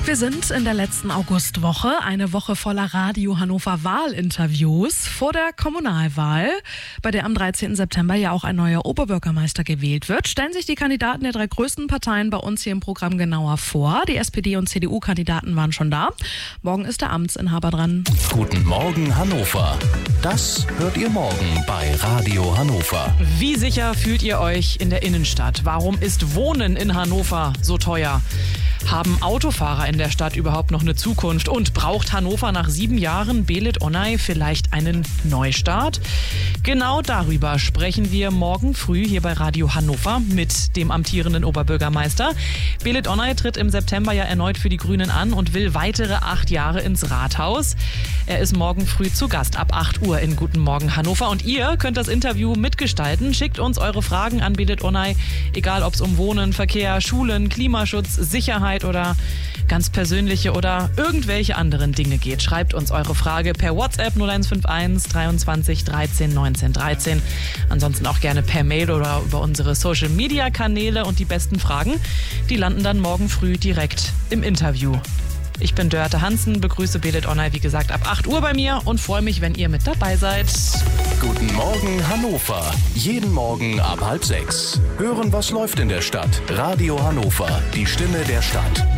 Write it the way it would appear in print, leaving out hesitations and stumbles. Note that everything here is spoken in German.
Wir sind in der letzten Augustwoche, eine Woche voller Radio Hannover Wahlinterviews vor der Kommunalwahl, bei der am 13. September ja auch ein neuer Oberbürgermeister gewählt wird. Stellen sich die Kandidaten der 3 größten Parteien bei uns hier im Programm genauer vor. Die SPD- und CDU-Kandidaten waren schon da. Morgen ist der Amtsinhaber dran. Guten Morgen Hannover. Das hört ihr morgen bei Radio Hannover. Wie sicher fühlt ihr euch in der Innenstadt? Warum ist Wohnen in Hannover so teuer? Haben Autofahrer in der Stadt überhaupt noch eine Zukunft? Und braucht Hannover nach 7 Jahren Belit Onay vielleicht einen Neustart? Genau darüber sprechen wir morgen früh hier bei Radio Hannover mit dem amtierenden Oberbürgermeister. Belit Onay tritt im September ja erneut für die Grünen an und will weitere 8 Jahre ins Rathaus. Er ist morgen früh zu Gast ab 8 Uhr in Guten Morgen Hannover. Und ihr könnt das Interview mitgestalten. Schickt uns eure Fragen an Belit Onay, egal ob es um Wohnen, Verkehr, Schulen, Klimaschutz, Sicherheit oder ganz persönliche oder irgendwelche anderen Dinge geht. Schreibt uns eure Frage per WhatsApp 0151 23 13 19 13. Ansonsten auch gerne per Mail oder über unsere Social-Media-Kanäle. Und die besten Fragen, die landen dann morgen früh direkt im Interview. Ich bin Dörte Hansen, begrüße Belit Onay, wie gesagt, ab 8 Uhr bei mir und freue mich, wenn ihr mit dabei seid. Guten Morgen Hannover. Jeden Morgen ab 5:30. Hören, was läuft in der Stadt. Radio Hannover, die Stimme der Stadt.